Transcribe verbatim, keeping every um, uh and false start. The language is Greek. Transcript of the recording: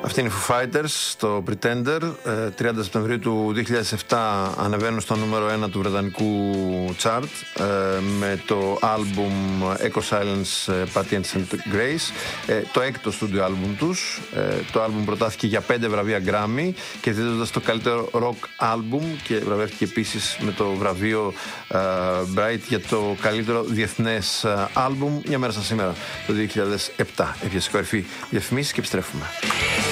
Αυτή είναι οι Foo Fighters στο Pretender. τριάντα Σεπτεμβρίου του δύο χιλιάδες επτά ανεβαίνουν στο νούμερο ένα του βρετανικού chart με το άλμπουμ Echo Silence Patience and Grace, το έκτο στούντιο άλμπουμ τους. Το άλμπουμ προτάθηκε για πέντε βραβεία Grammy και δίδοντας το καλύτερο rock άλμπουμ και βραβεύτηκε επίσης με το βραβείο Bright για το καλύτερο διεθνές άλμπουμ. Μια μέρα σαν σήμερα το δύο χιλιάδες επτά. Έπιασε κορυφή διαφημίσεις και επιστρέφουμε.